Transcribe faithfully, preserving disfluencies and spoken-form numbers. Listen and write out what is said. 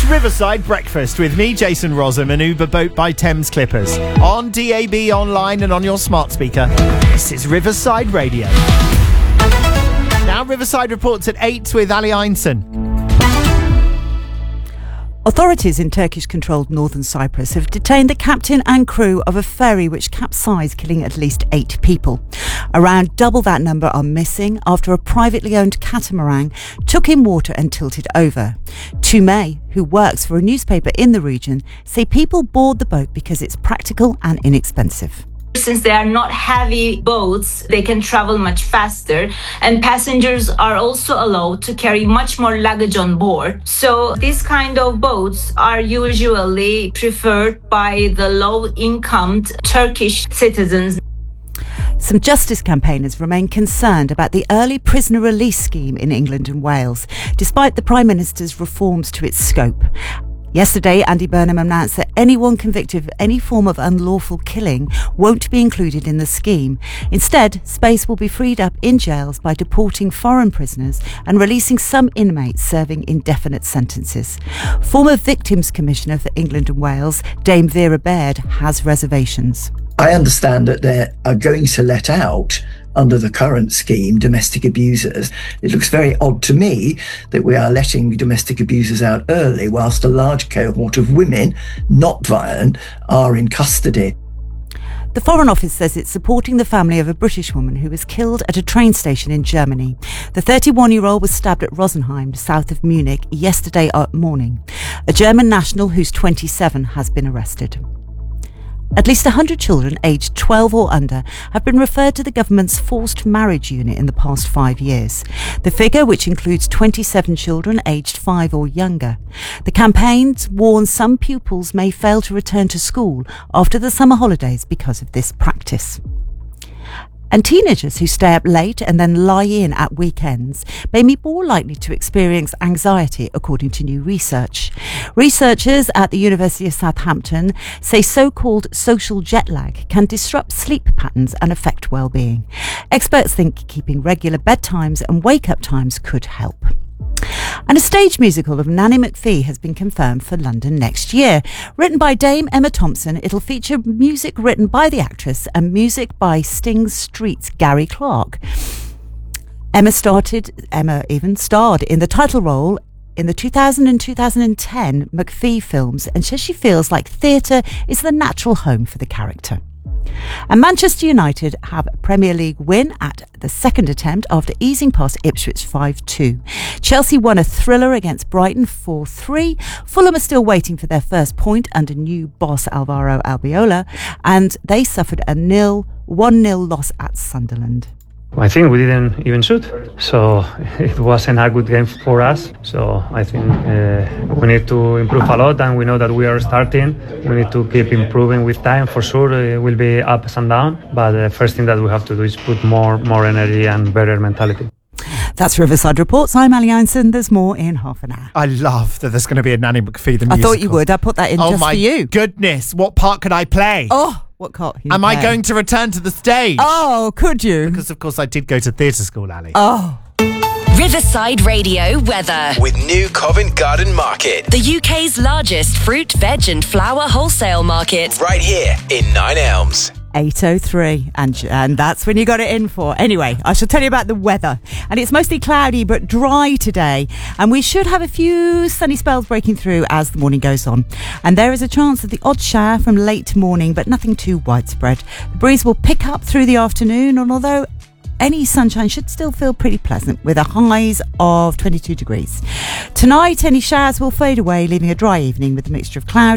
It's Riverside Breakfast with me, Jason Rossum, an Uber boat by Thames Clippers. On D A B, online and on your smart speaker. This is Riverside Radio. Now Riverside reports at eight with Ali Einson. Authorities in Turkish-controlled northern Cyprus have detained the captain and crew of a ferry which capsized, killing at least eight people. Around double that number are missing after a privately owned catamaran took in water and tilted over. Tumay, who works for a newspaper in the region, say people board the boat because it's practical and inexpensive. Since they are not heavy boats, they can travel much faster, and passengers are also allowed to carry much more luggage on board. So these kind of boats are usually preferred by the low-income Turkish citizens. Some justice campaigners remain concerned about the early prisoner release scheme in England and Wales, despite the Prime Minister's reforms to its scope. Yesterday, Andy Burnham announced that anyone convicted of any form of unlawful killing won't be included in the scheme. Instead, space will be freed up in jails by deporting foreign prisoners and releasing some inmates serving indefinite sentences. Former Victims Commissioner for England and Wales, Dame Vera Baird, has reservations. I understand that they are going to let out, under the current scheme, domestic abusers. It looks very odd to me that we are letting domestic abusers out early whilst a large cohort of women, not violent, are in custody. The Foreign Office says it's supporting the family of a British woman who was killed at a train station in Germany. The thirty-one-year-old was stabbed at Rosenheim, south of Munich, yesterday morning. A German national who's twenty-seven has been arrested. At least one hundred children aged twelve or under have been referred to the government's forced marriage unit in the past five years. The figure, which includes twenty-seven children aged five or younger. The campaign warns some pupils may fail to return to school after the summer holidays because of this practice. And teenagers who stay up late and then lie in at weekends may be more likely to experience anxiety, according to new research. Researchers at the University of Southampton say so-called social jet lag can disrupt sleep patterns and affect well-being. Experts think keeping regular bedtimes and wake-up times could help. And a stage musical of Nanny McPhee has been confirmed for London next year. Written by Dame Emma Thompson, it'll feature music written by the actress and music by Sting Street's Gary Clark. Emma started, Emma even starred in the title role in the two thousand and two thousand ten McPhee films, and says she feels like theatre is the natural home for the character. And Manchester United have a Premier League win at the second attempt after easing past Ipswich five two. Chelsea won a thriller against Brighton four three. Fulham are still waiting for their first point under new boss Alvaro Albiola, and they suffered a nil, one nil loss at Sunderland. I think we didn't even shoot, so it wasn't a good game for us. So I think uh, we need to improve a lot, and we know that we are starting. We need to keep improving with time. For sure, it will be ups and downs, but the first thing that we have to do is put more, more energy and better mentality. That's Riverside Reports. I'm Ali Einson. There's more in half an hour. I love that there's going to be a Nanny McPhee the musical. I thought you would. I put that in oh just for you. Oh my goodness. What part could I play? Oh, what part? Am play? I going to return to the stage? Oh, could you? Because, of course, I did go to theatre school, Ali. Oh. Riverside Radio weather. With New Covent Garden Market. The U K's largest fruit, veg and flower wholesale market. Right here in Nine Elms. eight oh three, and and that's when you got it in for. Anyway, I shall tell you about the weather. And it's mostly cloudy but dry today, and we should have a few sunny spells breaking through as the morning goes on. And there is a chance of the odd shower from late morning, but nothing too widespread. The breeze will pick up through the afternoon, and although any sunshine should still feel pretty pleasant, with a highs of twenty-two degrees. Tonight, any showers will fade away, leaving a dry evening with a mixture of cloud